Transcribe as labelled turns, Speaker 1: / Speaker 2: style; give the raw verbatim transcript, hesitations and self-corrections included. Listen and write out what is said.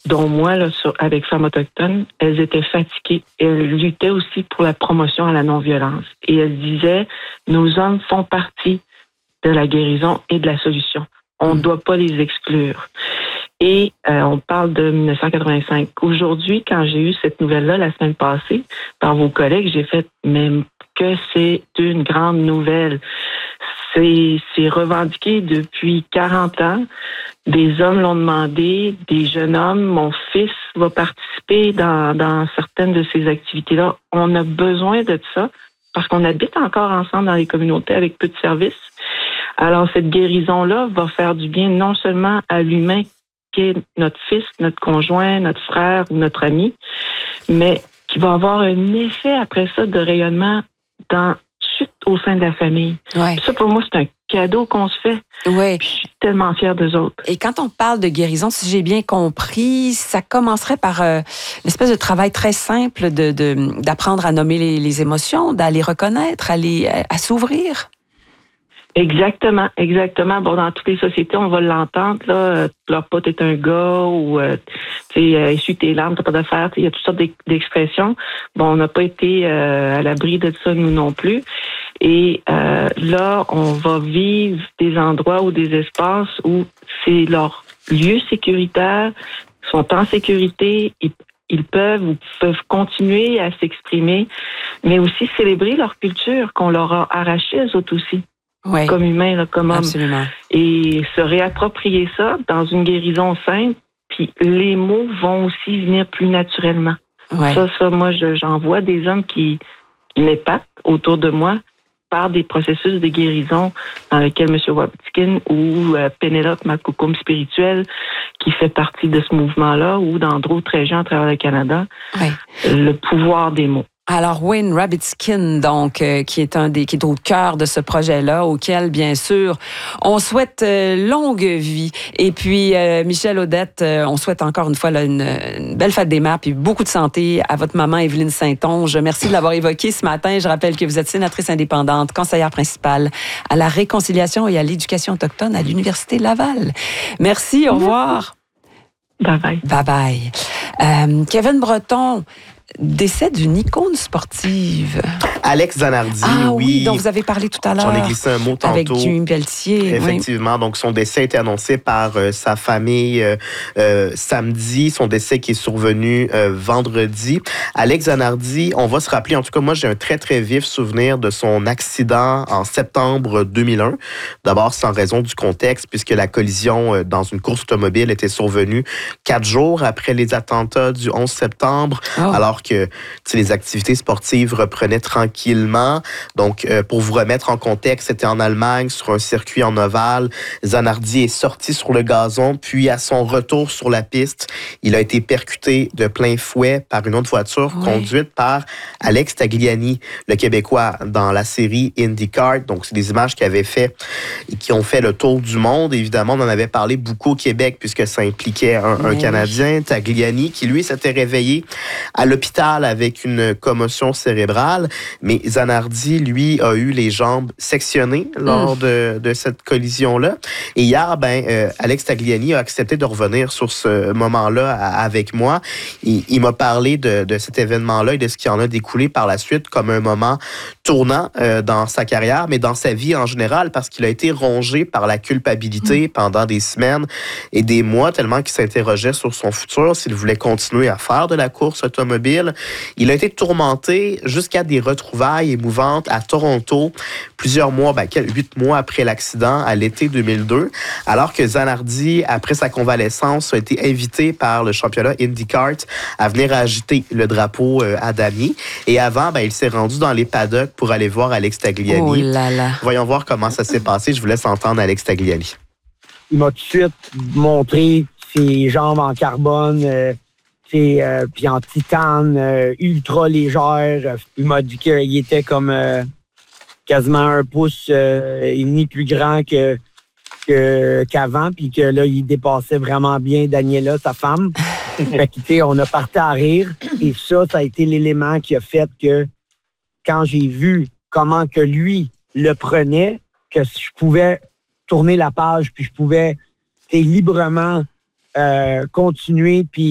Speaker 1: dont moi, là, sur, avec Femmes autochtones, elles étaient fatiguées. Elles luttaient aussi pour la promotion à la non-violence. Et elles disaient, nos hommes font partie de la guérison et de la solution. On ne doit pas les exclure. Et euh, on parle de dix-neuf cent quatre-vingt-cinq. Aujourd'hui, quand j'ai eu cette nouvelle-là la semaine passée, par vos collègues, j'ai fait même que c'est une grande nouvelle. C'est, c'est revendiqué depuis quarante ans. Des hommes l'ont demandé, des jeunes hommes. Mon fils va participer dans, dans certaines de ces activités-là. On a besoin de ça parce qu'on habite encore ensemble dans les communautés avec peu de services. Alors, cette guérison-là va faire du bien non seulement à l'humain qui est notre fils, notre conjoint, notre frère ou notre ami, mais qui va avoir un effet après ça de rayonnement dans suite au sein de la famille.
Speaker 2: Ouais.
Speaker 1: Ça, pour moi, c'est un cadeau qu'on se fait.
Speaker 2: Ouais.
Speaker 1: Puis je suis tellement fière d'eux autres.
Speaker 2: Et quand on parle de guérison, si j'ai bien compris, ça commencerait par euh, une espèce de travail très simple de, de, d'apprendre à nommer les, les émotions, d'aller reconnaître, à, les, à, à s'ouvrir.
Speaker 1: Exactement, exactement. Bon, dans toutes les sociétés, on va l'entendre, là. Leur pote est un gars ou, euh, tu sais, euh, essuie tes larmes, t'as pas d'affaires. Il y a toutes sortes d'expressions. Bon, on n'a pas été euh, à l'abri de ça, nous non plus. Et euh, là, on va vivre des endroits ou des espaces où c'est leur lieu sécuritaire, sont en sécurité, ils, ils peuvent ou peuvent continuer à s'exprimer, mais aussi célébrer leur culture qu'on leur a arrachée, eux autres aussi.
Speaker 2: Ouais.
Speaker 1: Comme humain, là, comme homme.
Speaker 2: Absolument.
Speaker 1: Et se réapproprier ça dans une guérison simple, puis les mots vont aussi venir plus naturellement.
Speaker 2: Ouais.
Speaker 1: Ça, ça, moi, je, j'en vois des hommes qui, qui m'épatent autour de moi par des processus de guérison dans lesquels M. Wapitkin ou euh, Pénélope, ma coucoume spirituelle, qui fait partie de ce mouvement-là, ou d'Andrew Tréjean à travers le Canada,
Speaker 2: Ouais.
Speaker 1: le pouvoir des mots.
Speaker 2: Alors, Wayne Rabbitzkin, donc, euh, qui est un des, qui est au cœur de ce projet-là, auquel, bien sûr, on souhaite euh, longue vie. Et puis, euh, Michel Audette, euh, on souhaite encore une fois là, une, une belle fête des mères, puis beaucoup de santé à votre maman, Evelyne Saint-Onge. Merci de l'avoir évoqué ce matin. Je rappelle que vous êtes sénatrice indépendante, conseillère principale à la réconciliation et à l'éducation autochtone à l'Université Laval. Merci, au revoir.
Speaker 1: Bye-bye.
Speaker 2: Bye-bye. Euh, Kevin Breton, décès d'une icône sportive.
Speaker 3: Alex Zanardi,
Speaker 2: ah, oui.
Speaker 3: oui.
Speaker 2: dont vous avez parlé tout à l'heure.
Speaker 3: J'en ai glissé un mot tantôt.
Speaker 2: Avec Jimmy Pelletier.
Speaker 3: Effectivement.
Speaker 2: Oui.
Speaker 3: Donc, son décès a été annoncé par euh, sa famille euh, euh, samedi. Son décès qui est survenu euh, vendredi. Alex Zanardi, on va se rappeler, en tout cas, moi, j'ai un très, très vif souvenir de son accident en septembre deux mille un. D'abord, sans raison du contexte, puisque la collision euh, dans une course automobile était survenue quatre jours après les attentats du onze septembre. Oh. Alors que les activités sportives reprenaient tranquillement. Donc, euh, pour vous remettre en contexte, c'était en Allemagne, sur un circuit en ovale. Zanardi est sorti sur le gazon, puis à son retour sur la piste, il a été percuté de plein fouet par une autre voiture oui. conduite par Alex Tagliani, le Québécois, dans la série IndyCar. Donc, c'est des images qui avaient fait, qui ont fait le tour du monde. Évidemment, on en avait parlé beaucoup au Québec, puisque ça impliquait un, un Canadien, Tagliani, qui, lui, s'était réveillé à l'hôpital avec une commotion cérébrale, mais Zanardi, lui, a eu les jambes sectionnées lors mmh. de, de cette collision-là. Et hier, ben, euh, Alex Tagliani a accepté de revenir sur ce moment-là avec moi. Il, il m'a parlé de, de cet événement-là et de ce qui en a découlé par la suite comme un moment tournant euh, dans sa carrière, mais dans sa vie en général, parce qu'il a été rongé par la culpabilité mmh. pendant des semaines et des mois, tellement qu'il s'interrogeait sur son futur, s'il voulait continuer à faire de la course automobile. Il a été tourmenté jusqu'à des retrouvailles émouvantes à Toronto, plusieurs mois, ben, huit mois après l'accident, à l'été deux mille deux, alors que Zanardi, après sa convalescence, a été invité par le championnat IndyCar à venir agiter le drapeau euh, à Damier. Et avant, ben, il s'est rendu dans les paddocks pour aller voir Alex Tagliani.
Speaker 2: Oh là là.
Speaker 3: Voyons voir comment ça s'est passé. Je vous laisse entendre Alex Tagliani.
Speaker 4: Il m'a tout de suite montré ses jambes en carbone, euh, Euh, puis en titane, euh, ultra légère. Il m'a dit qu'il était comme euh, quasiment un pouce euh, et demi plus grand que, que, qu'avant, puis que là, il dépassait vraiment bien Daniela, sa femme. Fait que, on a parti à rire. Et ça, ça a été l'élément qui a fait que quand j'ai vu comment que lui le prenait, que je pouvais tourner la page, puis je pouvais librement euh, continuer, puis